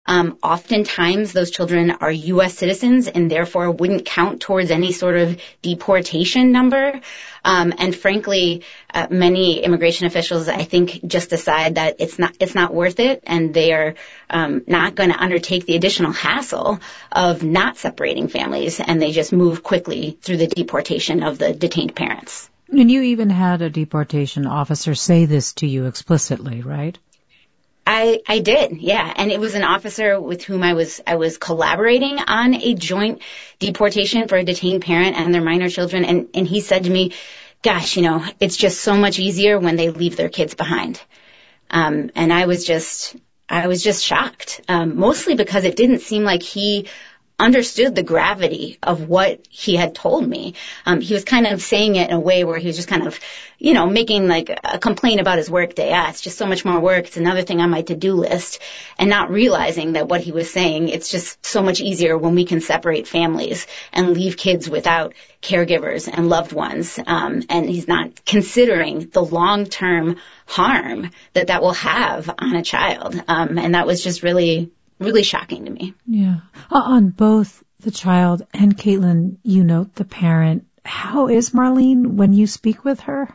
Oftentimes, those children are U.S. citizens and therefore wouldn't count towards any sort of deportation number. And frankly, many immigration officials, I think, just decide that it's not worth it, and they are not going to undertake the additional hassle of not separating families, and they just move quickly through the deportation of the detained parents. And you even had a deportation officer say this to you explicitly, right? I did, yeah. And it was an officer with whom I was collaborating on a joint deportation for a detained parent and their minor children. And he said to me, gosh, it's just so much easier when they leave their kids behind. And I was just shocked, mostly because it didn't seem like he understood the gravity of what he had told me. He was kind of saying it in a way where he was just kind of, making like a complaint about his work day. It's just so much more work. It's another thing on my to-do list, and not realizing that what he was saying, it's just so much easier when we can separate families and leave kids without caregivers and loved ones. And he's not considering the long-term harm that will have on a child. And that was just really shocking to me. Yeah. On both the child and Caitlin, you note the parent. How is Marlene when you speak with her?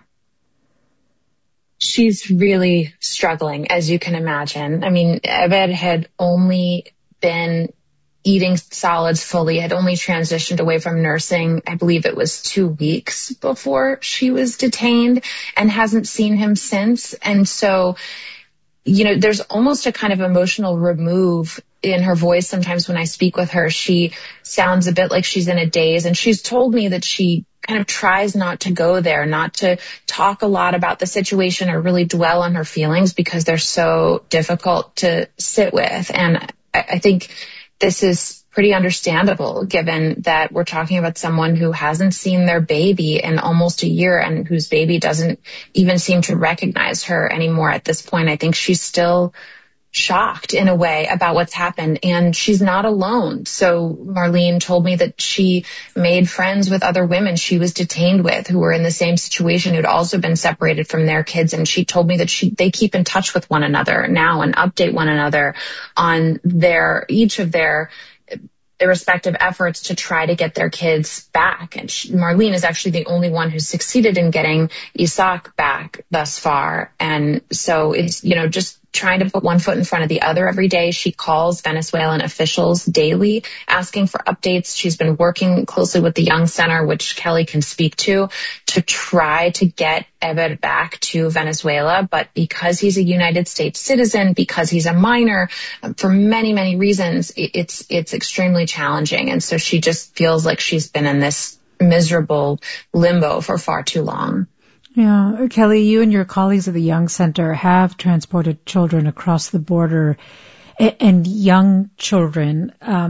She's really struggling, as you can imagine. I mean, Eved had only been eating solids fully, had only transitioned away from nursing. I believe it was 2 weeks before she was detained, and hasn't seen him since. And so, there's almost a kind of emotional remove in her voice. Sometimes when I speak with her, she sounds a bit like she's in a daze. And she's told me that she kind of tries not to go there, not to talk a lot about the situation or really dwell on her feelings because they're so difficult to sit with. And I think this is pretty understandable, given that we're talking about someone who hasn't seen their baby in almost a year and whose baby doesn't even seem to recognize her anymore at this point. I think she's still shocked in a way about what's happened, and she's not alone. So Marlene told me that she made friends with other women she was detained with who were in the same situation, who'd also been separated from their kids. And she told me that they keep in touch with one another now and update one another on each of their respective efforts to try to get their kids back. And Marlene is actually the only one who's succeeded in getting Isaac back thus far. And so it's, just trying to put one foot in front of the other every day. She calls Venezuelan officials daily asking for updates. She's been working closely with the Young Center, which Kelly can speak to try to get Eved back to Venezuela. But because he's a United States citizen, because he's a minor, for many, many reasons, it's extremely challenging. And so she just feels like she's been in this miserable limbo for far too long. Yeah. Kelly, you and your colleagues at the Young Center have transported children across the border, and young children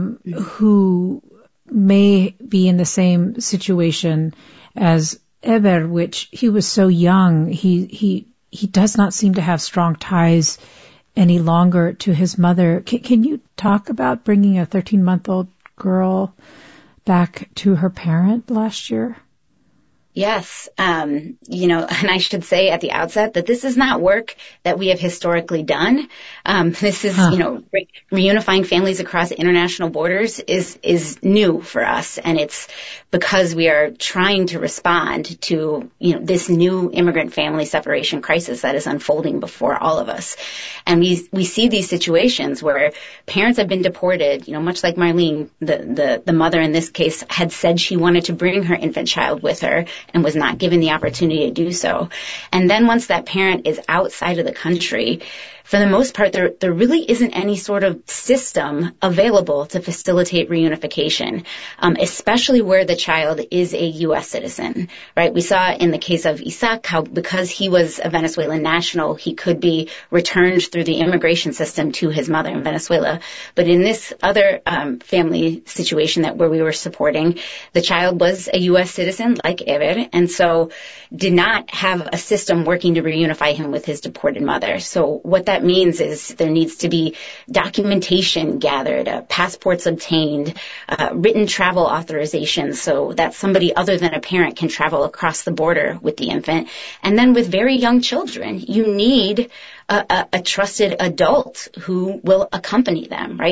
who may be in the same situation as Eber, which he was so young. He does not seem to have strong ties any longer to his mother. Can you talk about bringing a 13-month-old girl back to her parent last year? Yes. And I should say at the outset that this is not work that we have historically done. This is, reunifying families across international borders is new for us. And it's because we are trying to respond to, this new immigrant family separation crisis that is unfolding before all of us. And we see these situations where parents have been deported, much like Marlene, the mother in this case had said she wanted to bring her infant child with her and was not given the opportunity to do so. And then once that parent is outside of the country, for the most part, there really isn't any sort of system available to facilitate reunification, especially where the child is a U.S. citizen, right? We saw in the case of Isaac how because he was a Venezuelan national, he could be returned through the immigration system to his mother in Venezuela. But in this other family situation where we were supporting, the child was a U.S. citizen like Eber, and so did not have a system working to reunify him with his deported mother. So what that means is there needs to be documentation gathered, passports obtained, written travel authorizations so that somebody other than a parent can travel across the border with the infant. And then with very young children, you need a trusted adult who will accompany them, right?